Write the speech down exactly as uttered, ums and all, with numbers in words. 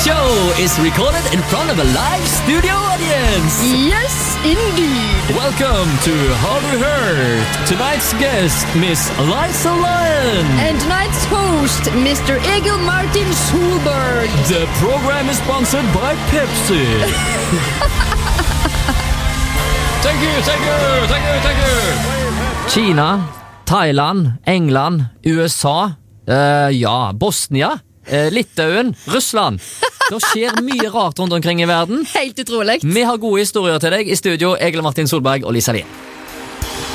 show is recorded in front of a live studio audience. Yes, indeed. Welcome to Har du hørt? Tonight's guest, Miss Liza Lyon. And tonight's host, Mister Egil Martin Solberg. The program is sponsored by Pepsi. Thank you, thank you, thank you, thank you. Kina, Thailand, England, U S A, uh, ja, Bosnia, uh, Litauen, Russland. Det skjer mye rart rundt omkring i verden. Helt utrolig. Vi har gode historier til deg i studio, Egil Martin Solberg og Lisa Lien.